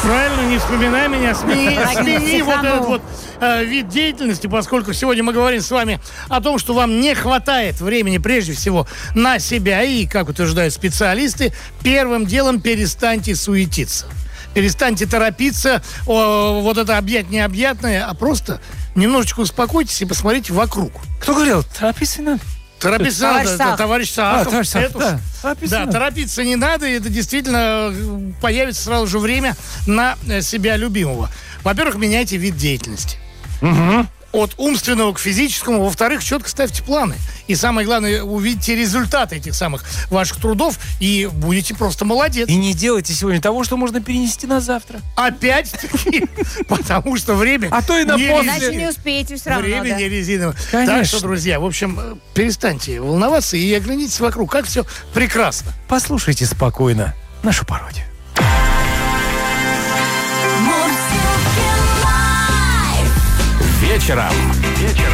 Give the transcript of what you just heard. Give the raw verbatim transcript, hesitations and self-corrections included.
Правильно, не вспоминай меня, смени, смени вот этот вот э, вид деятельности, поскольку сегодня мы говорим с вами о том, что вам не хватает времени прежде всего на себя. И, как утверждают специалисты, первым делом перестаньте суетиться. Перестаньте торопиться, о, вот это объять необъятное, а просто немножечко успокойтесь и посмотрите вокруг. Кто говорил? Торопиться не надо. Торопиться Товарищ надо, Сахов. товарищ Сахов. А, товарищ Сахов, Это да. уж- Торопиться Да, надо. торопиться не надо, и это действительно появится сразу же время на э, себя любимого. Во-первых, меняйте вид деятельности. От умственного к физическому. Во-вторых, четко ставьте планы. И самое главное, увидите результаты этих самых ваших трудов, и будете просто молодец. И не делайте сегодня того, что можно перенести на завтра. Опять-таки, потому что время А то и на не после. резиновое. Иначе не успеете все равно, Время да. не резиновое. Конечно. Так что, друзья, в общем, э, перестаньте волноваться и оглянитесь вокруг, как все прекрасно. Послушайте спокойно нашу пародию. Вечером. Вечером.